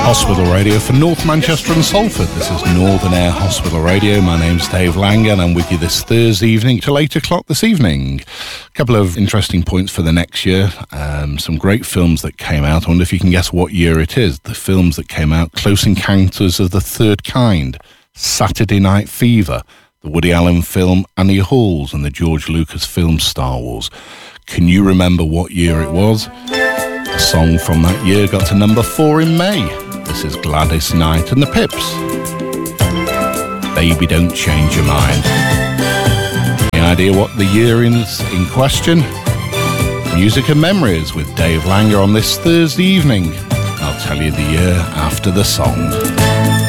Hospital Radio for North Manchester and Salford. This is Northern Air Hospital Radio. My name's Dave Langer and I'm with you this Thursday evening till 8 o'clock this evening. A couple of interesting points for the next year. Some great films that came out. I wonder if you can guess what year it is. The films that came out: Close Encounters of the Third Kind, Saturday Night Fever, the Woody Allen film Annie Halls, and the George Lucas film Star Wars. Can you remember what year it was? The song from that year got to number 4 in May. This is Gladys Knight and the Pips. Baby, don't change your mind. Any idea what the year is in question? Music and Memories with Dave Langer on this Thursday evening. I'll tell you the year after the song.